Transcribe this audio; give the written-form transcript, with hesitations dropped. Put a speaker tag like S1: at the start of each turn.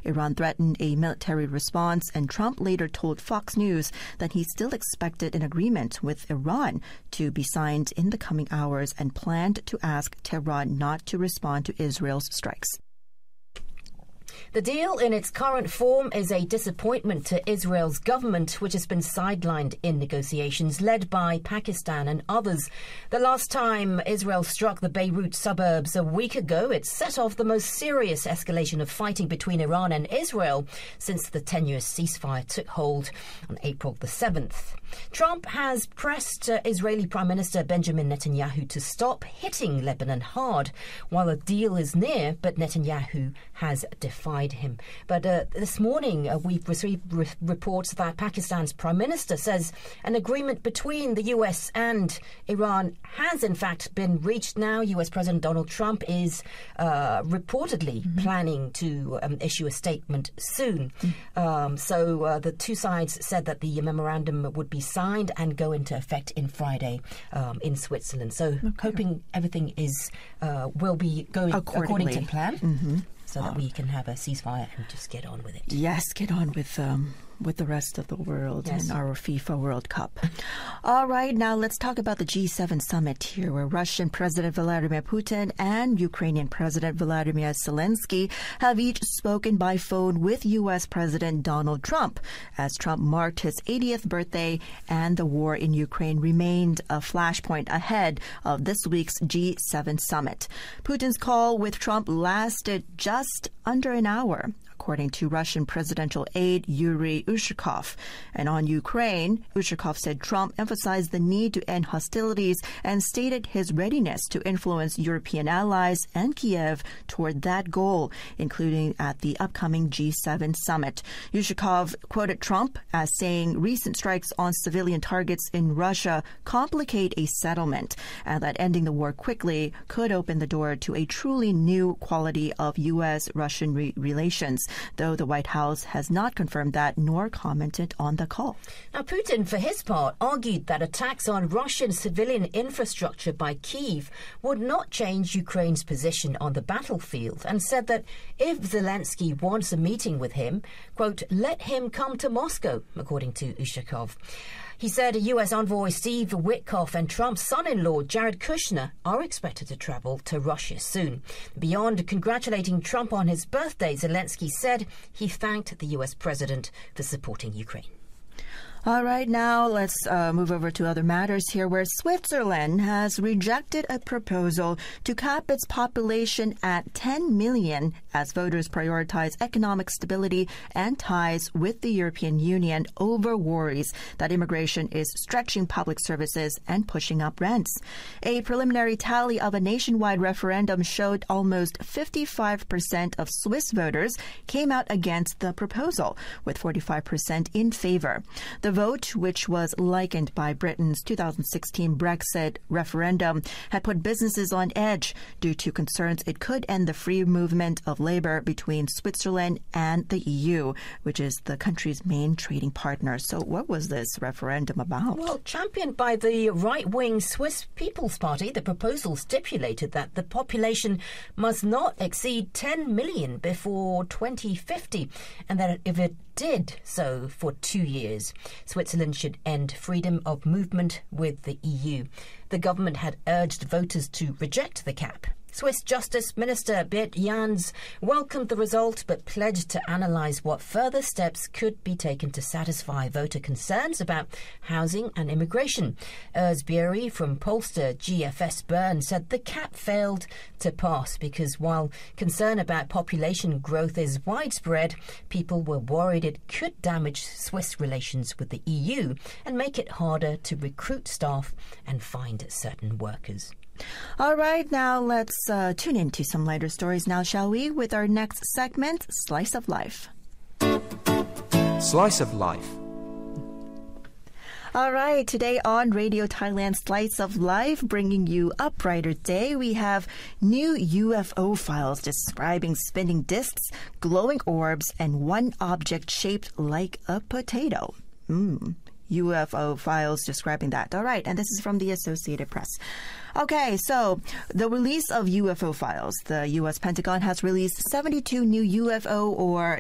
S1: Iran threatened a military response, and Trump later told Fox News that he still expected an agreement with Iran to be signed in the coming hours and planned to ask Tehran not to respond to Israel's strikes.
S2: The deal in its current form is a disappointment to Israel's government, which has been sidelined in negotiations led by Pakistan and others. The last time Israel struck the Beirut suburbs a week ago, it set off the most serious escalation of fighting between Iran and Israel since the tenuous ceasefire took hold on April the 7th. Trump has pressed Israeli Prime Minister Benjamin Netanyahu to stop hitting Lebanon hard while a deal is near, but Netanyahu has defied him. But this morning we've received reports that Pakistan's Prime Minister says an agreement between the US and Iran has in fact been reached now. US President Donald Trump is reportedly planning to issue a statement soon. So the two sides said that the memorandum would be signed and go into effect in Friday in Switzerland. So hoping everything will be going according to plan. So that we can have a ceasefire and just get on with it.
S1: Yes, get on with the rest of the world and our FIFA World Cup. All right, now let's talk about the G7 summit here, where Russian President Vladimir Putin and Ukrainian President Volodymyr Zelensky have each spoken by phone with U.S. President Donald Trump, as Trump marked his 80th birthday and the war in Ukraine remained a flashpoint ahead of this week's G7 summit. Putin's call with Trump lasted just under an hour, according to Russian presidential aide Yuri Ushakov. And on Ukraine, Ushakov said Trump emphasized the need to end hostilities and stated his readiness to influence European allies and Kiev toward that goal, including at the upcoming G7 summit. Ushakov quoted Trump as saying recent strikes on civilian targets in Russia complicate a settlement, and that ending the war quickly could open the door to a truly new quality of U.S.-Russian relations, though the White House has not confirmed that nor commented on the call.
S2: Now, Putin, for his part, argued that attacks on Russian civilian infrastructure by Kyiv would not change Ukraine's position on the battlefield, and said that if Zelensky wants a meeting with him, quote, let him come to Moscow, according to Ushakov. He said U.S. envoy Steve Witkoff and Trump's son-in-law Jared Kushner are expected to travel to Russia soon. Beyond congratulating Trump on his birthday, Zelensky said he thanked the U.S. president for supporting Ukraine.
S1: All right, now let's move over to other matters here, where Switzerland has rejected a proposal to cap its population at 10 million as voters prioritize economic stability and ties with the European Union over worries that immigration is stretching public services and pushing up rents. A preliminary tally of a nationwide referendum showed almost 55% of Swiss voters came out against the proposal, with 45% in favor. The vote, which was likened by Britain's 2016 Brexit referendum, had put businesses on edge due to concerns it could end the free movement of labor between Switzerland and the EU, which is the country's main trading partner. So what was this referendum about?
S2: Well, championed by the right-wing Swiss People's Party, the proposal stipulated that the population must not exceed 10 million before 2050, and that if it did so for 2 years, Switzerland should end freedom of movement with the EU. The government had urged voters to reject the cap. Swiss Justice Minister Beat Jans welcomed the result but pledged to analyse what further steps could be taken to satisfy voter concerns about housing and immigration. Urs Bury from pollster GFS Bern said the cap failed to pass because while concern about population growth is widespread, people were worried it could damage Swiss relations with the EU and make it harder to recruit staff and find certain workers.
S1: All right, now let's tune into some lighter stories now, shall we, with our next segment, Slice of Life.
S3: Slice of Life.
S1: All right, today on Radio Thailand Slice of Life, bringing you a brighter day, we have new UFO files describing spinning discs, glowing orbs, and one object shaped like a potato. UFO files describing that. All right, and this is from the Associated Press. Okay, so the release of UFO files. The U.S. Pentagon has released 72 new UFO or